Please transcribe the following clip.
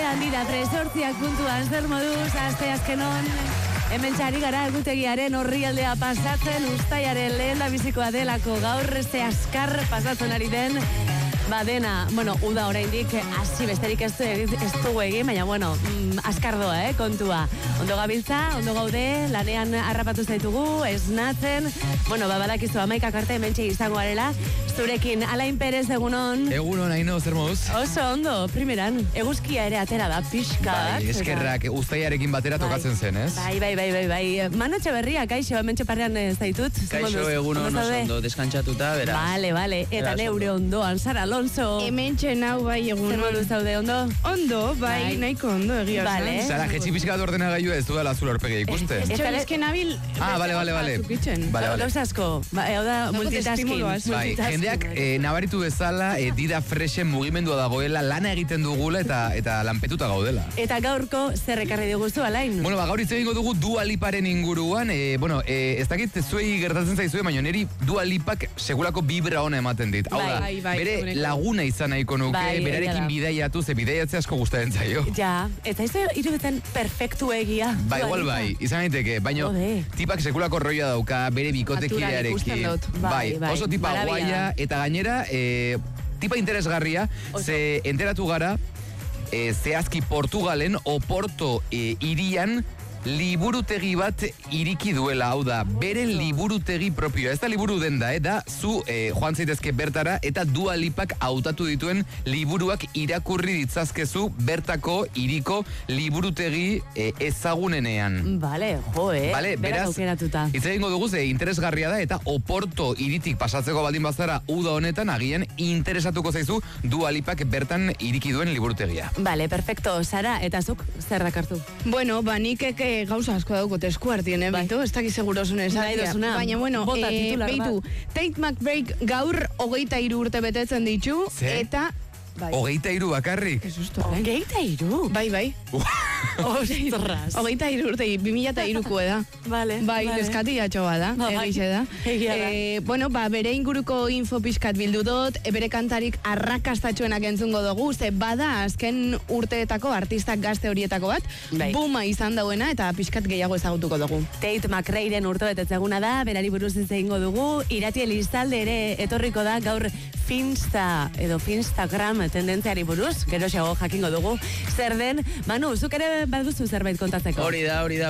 Orduan dira, 3:08 puntuan, zer moduz, aste azkenon, hemen txari gara egutegiaren orrialdea pasatzen, uztailaren lehen da bizikoa delako gaur, ze askar pasatzen ari den, dena, uda oraindik hasi besterik ez dugu egin, baina, askar doa, kontua. Ondo gabiltza, ondo gaude, lanean harrapatu zaitugu, esnatzen, badakizu 11 arte hementxe izango garela, zurekin Alain Perez egunon. Egunon, Aino, zer moduz? Oso ondo, primeran, eguzkia ere atera da, pixka. Bai, eskerrak uztailarekin batera tokatzen zen, ez? Bai. Manu Etxeberria, kaixo, hementxe parrean zaitut. Kaixo, egunon, oso ondo, deskantzatuta, beraz. Vale, eta neure ondoan, Sara Alonso. Hementxe nau, bai, egunon. Zer moduz zaude, ondo? Ondo, bai, nahiko ondo, egia. Vale. Sara, jetxi pixka bat ordena gailua ez du dela azul horpegi ikusten. Etxolezken abil. Vale. Gauz asko, hau da multitasking. Bai, jendeak nabaritu bezala Dida Freshen mugimendua dagoela, lana egiten dugula eta lanpetuta gaudela. Eta gaurko zer ekarri diguzu, Alain? Gaur hitz egingo dugu Dua Liparen inguruan, ez dakit zuei gertatzen zaizue, baina niri Dua Lipak segulako vibra ona ematen dit. Hau da, bere laguna izan nahiko nuke, berarekin bidaiatu, ze bidaiatze asko gustatzen zaio. Ja, eta ez iruditzen perfektu egia. Igual bai, izan daiteke, baina tipak sekulako roia dauka, bere bikotekidearekin. Bai, oso tipa guaia, eta gainera, tipa interesgarria, ze enteratu gara, zehazki Portugalen, Oporto hirian, liburutegi bat iriki duela, hau da, bere liburutegi propioa. Ez da liburu denda, da zu joan zaitezke bertara eta Dua Lipak hautatu dituen liburuak irakurri ditzazkezu bertako hiriko liburutegi ezagunenean. Vale, beraz, hitz egingo dugu ze interesgarria da eta Oporto hiritik pasatzeko baldin bazara uda honetan agian interesatuko zaizu Dua Lipak bertan iriki duen liburutegia. Vale, perfecto. Sara, eta zuk zer dakartu? Bueno, nik gauza asko daukot eskuartien, bitu, ez dakiz segurosun esatia. Baina, beitu, Tate McBride gaur 23 urte betetzen ditu, eta... 23 bakarrik? Que susto, 23? Bai. Ostras. 23 urte, 2003ko da. Bai, neskatia txoba da, egixe da. Bere inguruko info pixkat bildu dut, bere kantarik arrakastatxoenak entzungo dugu, ze bada azken urteetako artistak gazte horietako bat, buma izan dauena eta pixkat gehiago ezagutuko dugu. Tate McRaeren urtebetetzeguna da, berari buruz ez egingo dugu, Irati Elizalde ere etorriko da gaur Finstagram tendentziari buruz, gero xago jakingo dugu. Zer den, Manu, zuk ere baduzu zerbait kontatzeko? Hori da,